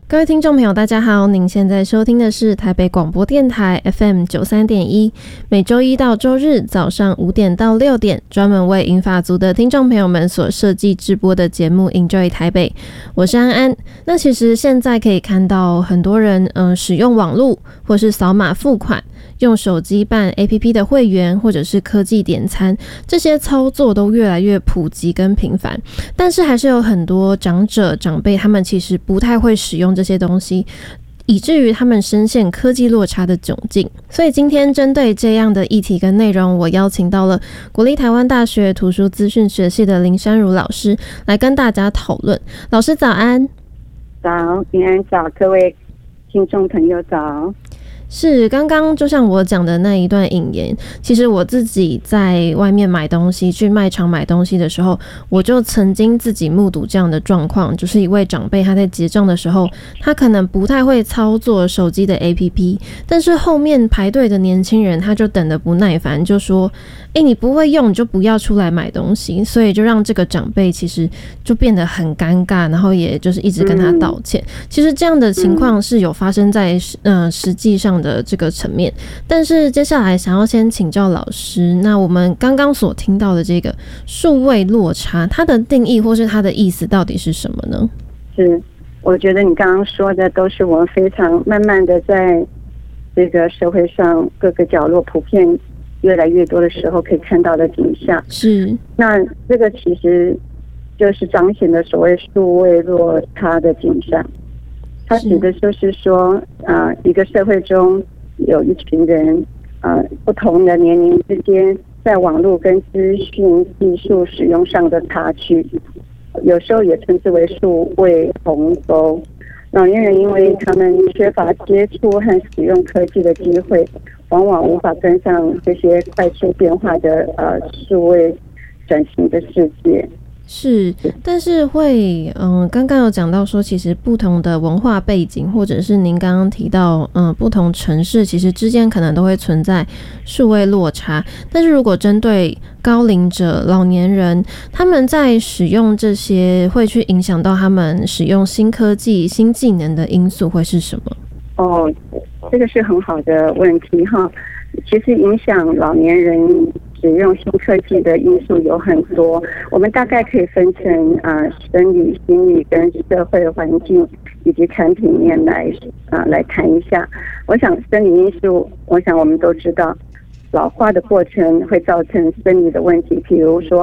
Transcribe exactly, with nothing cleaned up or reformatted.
各位听众朋友大家好，您现在收听的是台北广播电台 F M 九十三点一， 每周一到周日早上五点到六点专门为银发族的听众朋友们所设计直播的节目 Enjoy 台北，我是安安。那其实现在可以看到很多人嗯、呃、使用网络或是扫码付款，用手机办 A P P 的会员，或者是科技点餐，这些操作都越来越普及跟频繁，但是还是有很多长者长辈他们其实不太会使用这些东西，以至于他们深陷科技落差的窘境。所以今天针对这样的议题跟内容，我邀请到了国立台湾大学图书资讯学系的林珊如老师来跟大家讨论。老师早安。 早，平安早，各位听众朋友早。 是，刚刚就像我讲的那一段引言，其实我自己在外面买东西，去卖场买东西的时候，我就曾经自己目睹这样的状况，就是一位长辈他在结账的时候，他可能不太会操作手机的 A P P， 但是后面排队的年轻人他就等得不耐烦，就说欸，你不会用你就不要出来买东西，所以就让这个长辈其实就变得很尴尬，然后也就是一直跟他道歉。嗯、其实这样的情况是有发生在呃实际上的这个层面，但是接下来想要先请教老师，那我们刚刚所听到的这个数位落差，它的定义或是它的意思到底是什么呢？ 是，我觉得你刚刚说的都是我们非常慢慢的在这个社会上各个角落普遍越来越多的时候可以看到的景象。是，那这个其实就是彰显了所谓数位落差的景象。它指的就是说，呃，一个社会中有一群人，呃，不同的年龄之间在网络跟资讯技术使用上的差距，有时候也称之为数位鸿沟。老年人因为他们缺乏接触和使用科技的机会，往往无法跟上这些快速变化的呃数位转型的世界。 是，但是会，嗯，刚刚有讲到说，其实不同的文化背景，或者是您刚刚提到，嗯，不同城市其实之间可能都会存在数位落差。但是如果针对高龄者、老年人，他们在使用这些，会去影响到他们使用新科技、新技能的因素会是什么？哦， 这个是很好的问题哈。其实影响老年人使用新科技的因素有很多，我们大概可以分成啊、呃、生理、心理跟社会环境以及产品面来啊、呃、来谈一下。我想生理因素，我想我们都知道，老化的过程会造成生理的问题，比如说